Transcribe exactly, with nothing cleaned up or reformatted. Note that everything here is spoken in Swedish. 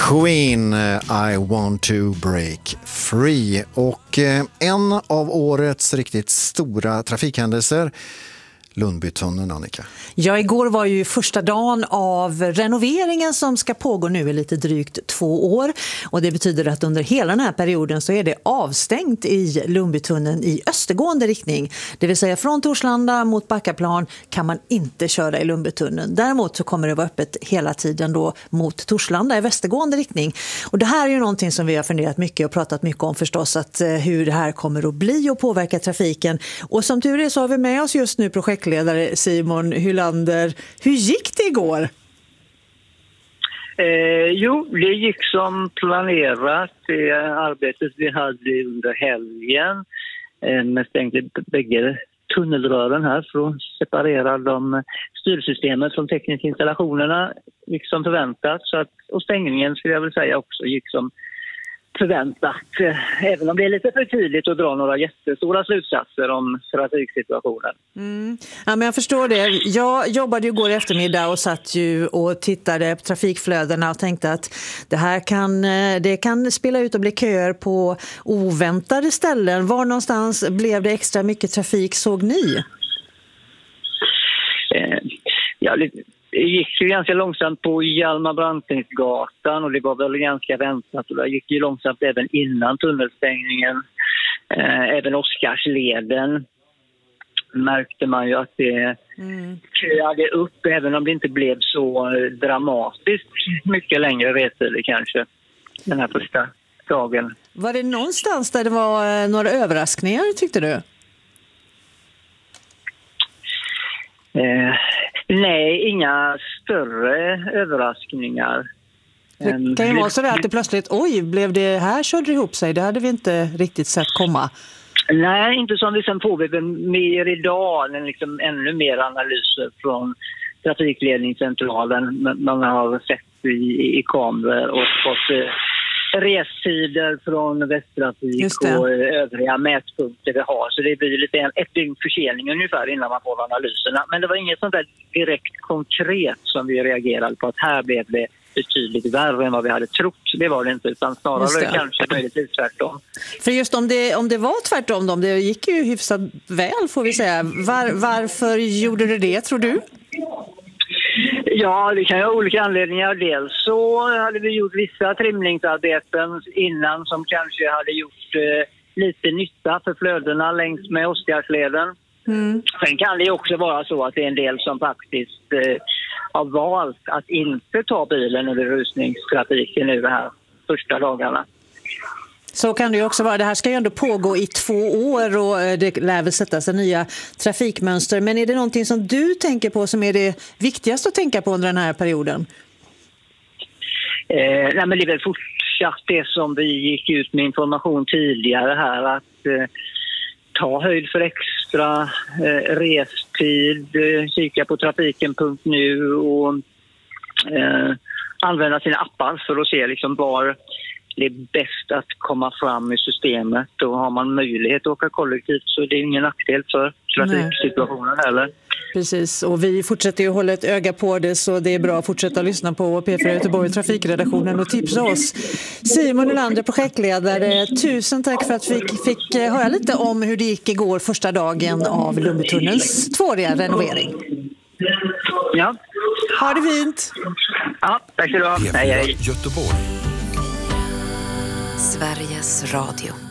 Queen, I want to break free. Och en av årets riktigt stora trafikhändelser, Lundbytunneln, Annika. Ja, igår var ju första dagen av renoveringen som ska pågå nu i lite drygt två år. Och det betyder att under hela den här perioden så är det avstängt i Lundbytunneln i östergående riktning. Det vill säga från Torslanda mot Backaplan kan man inte köra i Lundbytunneln. Däremot så kommer det vara öppet hela tiden då mot Torslanda i västergående riktning. Och det här är ju någonting som vi har funderat mycket och pratat mycket om förstås, att hur det här kommer att bli och påverka trafiken. Och som tur är så har vi med oss just nu projekt ledare Simon Hylander. Hur gick det igår? Eh, jo, det gick som planerat. Det arbetet vi hade under helgen eh, med stängde bägge tunnelrören här för att separera de styrsystemen från tekniska installationerna gick som förväntat. Så att, och stängningen skulle jag väl säga också gick som förväntat. Även om det är lite för tidigt att dra några jättestora slutsatser om trafiksituationen. Mm. Ja, men jag förstår det. Jag jobbade ju igår eftermiddag och satt ju och tittade på trafikflödena och tänkte att det här kan, det kan spela ut och bli köer på oväntade ställen. Var någonstans blev det extra mycket trafik, såg ni? Eh, ja, lite. Det gick ju ganska långsamt på Hjalmar Brantingsgatan och det var väl ganska väntat. Och det gick ju långsamt även innan tunnelstängningen. Eh, även Oscarsleden märkte man ju att det mm. köade upp, även om det inte blev så dramatiskt mycket längre resor kanske den här första dagen. Var det någonstans där det var några överraskningar, tyckte du? Eh, nej, inga större överraskningar. Det kan ju vara så att det plötsligt, oj, blev det här körde ihop sig? Det hade vi inte riktigt sett komma. Nej, inte som vi sen får vi mer idag, men liksom ännu mer analyser från trafikledningscentralen. Man har sett i, i kameror och fått eh, restider från Västtrafik och övriga mätpunkter vi har. Så det blir lite en, ett dygn försening ungefär innan man får analyserna. Men det var inget sånt där direkt konkret som vi reagerade på att här blev det betydligt värre än vad vi hade trott. Det var det inte, utan snarare det. Kanske möjligtvis tvärtom. För just om det, om det var tvärtom, då, det gick ju hyfsat väl får vi säga. Var, varför gjorde det det, tror du? Ja, det kan ju ha olika anledningar. Dels så hade vi gjort vissa trimningsarbeten innan som kanske hade gjort eh, lite nytta för flödena längs med Oscarsleden. Mm. Sen kan det också vara så att det är en del som faktiskt eh, har valt att inte ta bilen under rusningstrafiken nu här första dagarna. Så kan det ju också vara. Det här ska ju ändå pågå i två år och det lär väl sätta sig nya trafikmönster. Men är det någonting som du tänker på som är det viktigaste att tänka på under den här perioden? Eh, nej men det är väl fortsatt det som vi gick ut med information tidigare här. Att eh, ta höjd för extra eh, restid, eh, kika på trafiken punkt nu och eh, använda sina appar för att se liksom var det är bäst att komma fram i systemet. Då har man möjlighet att åka kollektivt så det är ingen nackdel för trafiksituationen heller. Precis, och vi fortsätter ju hålla ett öga på det så det är bra att fortsätta lyssna på P fyra Göteborg trafikredaktionen och tipsa oss. Simon Hylander, projektledare, tusen tack för att vi fick höra lite om hur det gick igår första dagen av Lundbytunnelns tvååriga renovering. Ja. Ha det fint! Ja, tack så du ha. Hej, hej. Göteborg. Sveriges Radio.